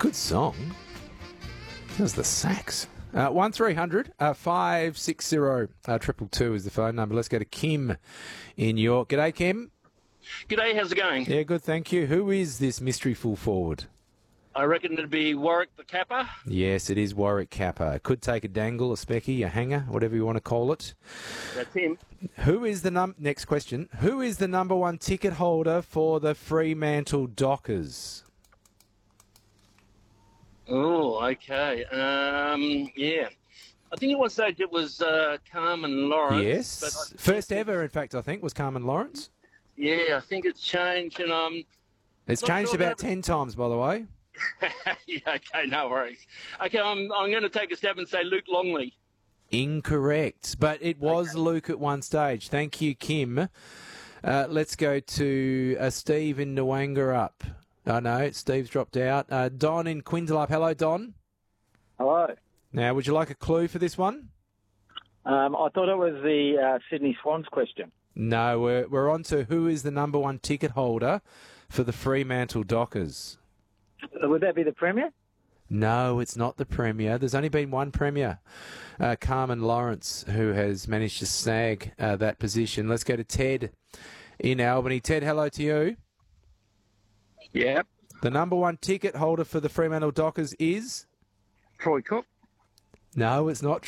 Good song. That was the sax. 1300 560 222 is the phone number. Let's go to Kim in York. G'day, Kim. G'day, how's it going? Yeah, good, thank you. Who is this mystery full forward? I reckon it'd be Warwick the Kappa. Yes, it is Warwick Kappa. Could take a dangle, a specky, a hanger, whatever you want to call it. That's him. Who is the next question? Who is the number one ticket holder for the Fremantle Dockers? Oh, okay. Yeah. I think at one stage it was Carmen Lawrence. Yes. First ever, in fact, I think, was Carmen Lawrence. Yeah, I think it's changed. And It's not changed sure about about- 10 times, by the way. yeah, okay, no worries. Okay, I'm going to take a stab and say Luke Longley. Incorrect, but it was Luke at one stage. Thank you, Kim. Let's go to Steve in Nwangurup. Oh, no, Steve's dropped out. Don in Quindalup. Hello, Don. Hello. Now, would you like a clue for this one? I thought it was the Sydney Swans question. No, we're on to who is the number one ticket holder for the Fremantle Dockers. Would that be the Premier? No, it's not the Premier. There's only been one Premier, Carmen Lawrence, who has managed to snag that position. Let's go to Ted in Albany. Ted, hello to you. Yeah. The number one ticket holder for the Fremantle Dockers is? Troy Cook. No, it's not